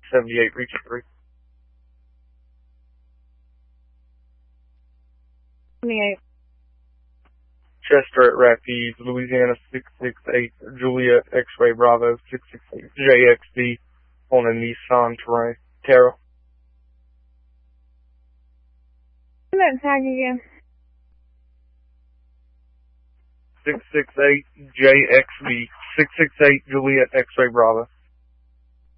78, reach 3. 28. Chester at Rapides, Louisiana 668, Juliet X-Ray Bravo 668, JXD on a Nissan Terrain. Tara. That tag again. 668 JXB 668 Juliet X-Ray Bravo.